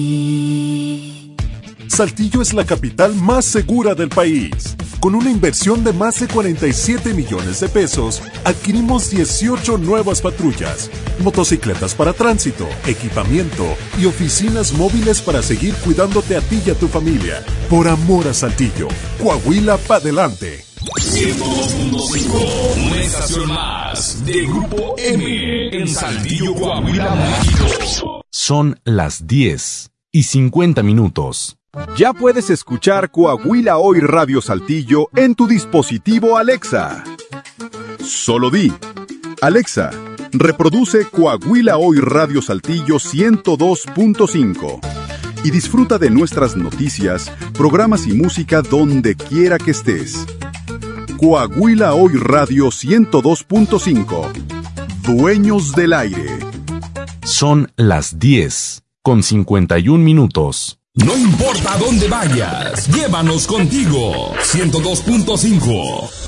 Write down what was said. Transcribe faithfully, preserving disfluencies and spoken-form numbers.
Saltillo es la capital más segura del país. Con una inversión de más de cuarenta y siete millones de pesos, adquirimos dieciocho nuevas patrullas, motocicletas para tránsito, equipamiento y oficinas móviles para seguir cuidándote a ti y a tu familia. Por amor a Saltillo, Coahuila pa' adelante. ciento dos punto cinco, una estación más de Grupo M en Saltillo, Coahuila, México. Son las diez y cincuenta minutos. Ya puedes escuchar Coahuila Hoy Radio Saltillo en tu dispositivo Alexa. Solo di, Alexa, reproduce Coahuila Hoy Radio Saltillo ciento dos punto cinco y disfruta de nuestras noticias, programas y música donde quiera que estés. Coahuila Hoy Radio ciento dos punto cinco. Dueños del aire. Son las diez con cincuenta y un minutos. No importa dónde vayas, llévanos contigo. ciento dos punto cinco.